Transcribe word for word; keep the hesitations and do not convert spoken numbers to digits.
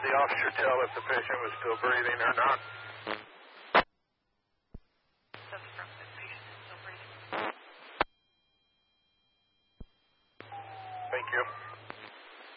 the officer tell if the patient was still breathing or not? That's from the patient is still breathing. Thank you.